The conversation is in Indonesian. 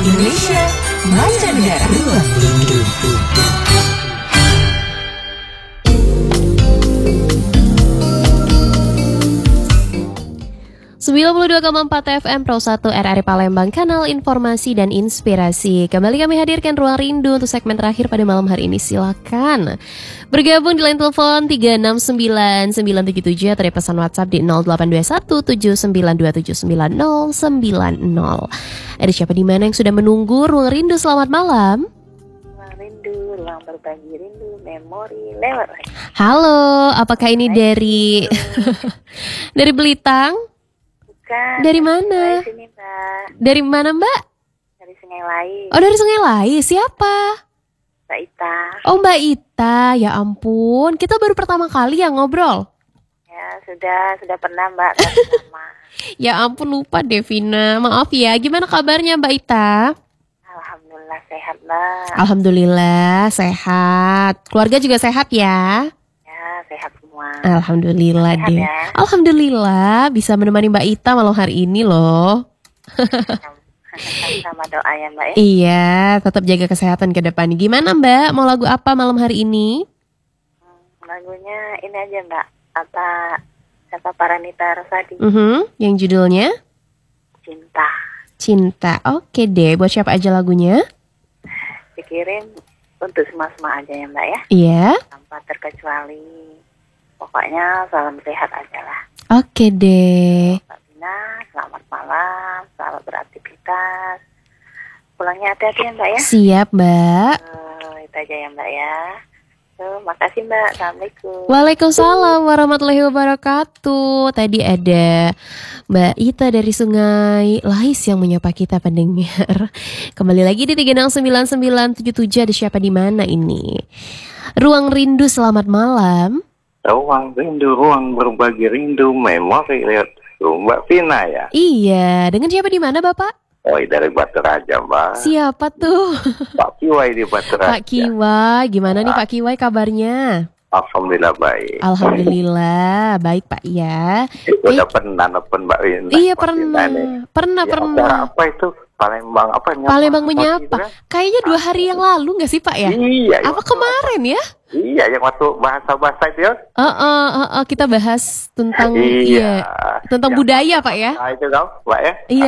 Indonesia Mancanegara. Ruang Rindu. 92,4 FM Pro 1 RRI Palembang, kanal informasi dan inspirasi. Kembali kami hadirkan Ruang Rindu untuk segmen terakhir pada malam hari ini. Silakan bergabung di line telepon 3699977 atau di pesan WhatsApp di 082179279090. Ada siapa di mana yang sudah menunggu Ruang Rindu? Selamat malam. Ruang Rindu, ruang berbagi rindu, memori lewat lagi. Halo, apakah ini dari dari Belitang? Bukan. Dari mana? Dari sini, Mbak. Dari mana, Mbak? Dari Sungai Lai. Oh, dari Sungai Lai. Siapa? Mbak Ita. Oh, Mbak Ita. Ya ampun, kita baru pertama kali ya ngobrol. Ya, sudah pernah, Mbak. Tapi lama. Ya ampun, lupa Devina. Maaf ya. Gimana kabarnya, Mbak Ita? Alhamdulillah sehat, Mbak. Alhamdulillah sehat. Keluarga juga sehat ya? Ya, sehat semua. Alhamdulillah Sehat deh. ya? Alhamdulillah bisa menemani Mbak Ita malam hari ini loh. Sama doa ya, Mbak ya. Iya, tetap jaga kesehatan ke depan. Gimana Mbak? Mau lagu apa malam hari ini? Lagunya ini aja, Mbak. Kata Paranita Rosadi. Yang judulnya? Cinta. Cinta. Oke deh, buat siapa aja lagunya? Dikirim untuk semua aja ya, Mbak ya. Iya. Tanpa terkecuali. Pokoknya salam sehat aja lah. Oke deh. Mbak Bina, selamat malam, selamat beraktivitas. Pulangnya hati-hati ya, Mbak ya. Siap Mbak. Itu aja ya, Mbak ya. Makasih, Mbak. Assalamualaikum. Waalaikumsalam warahmatullahi wabarakatuh. Tadi ada Mbak Ita dari Sungai Lais yang menyapa kita pendengar. Kembali lagi di 3699977. Ada siapa di mana ini? Ruang Rindu, selamat malam. Ruang Rindu, ruang berbagi rindu, memori lewat Mbak Vina ya? Iya, dengan siapa di mana Bapak? Oh, dari Batu Raja, Mbak. Siapa tuh? Pak Kiwai di Batu Raja. Pak Kiwai, gimana nih Pak Kiwai kabarnya? Alhamdulillah baik. Alhamdulillah, baik Pak ya. Udah pernah nelfon Mbak Vina. Iya Mbak Vina nih. pernah. Acara apa itu? Palembang apa? Palembang menyapa. Gitu, kan? Kayaknya 2 hari yang lalu nggak sih Pak ya? Iya. Apa kemarin ya? Iya, yang waktu bahasa-bahasa itu ya. Kita bahas tentang Iya. tentang budaya Pak ya. Nah, itu kan, Mbak ya. Iya,